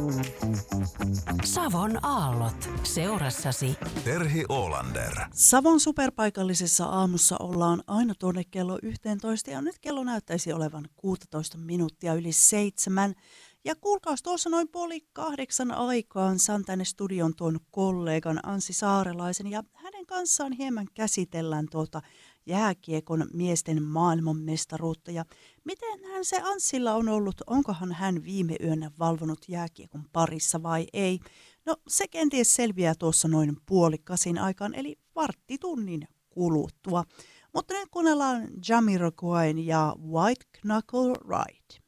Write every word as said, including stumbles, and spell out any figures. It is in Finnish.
Savon aallot seurassasi. Terhi Oolander. Savon superpaikallisessa aamussa ollaan aina tuonne kello yhteentoista ja nyt kello näyttäisi olevan kuusitoista minuuttia yli seitsemän. Ja kuulkaas, tuossa noin puoli kahdeksan aikaan saan tänne studion tuon kollegan Anssi Saarelaisen ja hänen kanssaan hieman käsitellään tuota jääkiekon miesten maailmanmestaruutta ja miten hän se Anssilla on ollut, onkohan hän viime yönä valvonut jääkiekon parissa vai ei. No se kenties selviää tuossa noin puolikasin aikaan eli varttitunnin kuluttua. Mutta nyt kuunnellaan Jamiroquain ja White Knuckle Ride.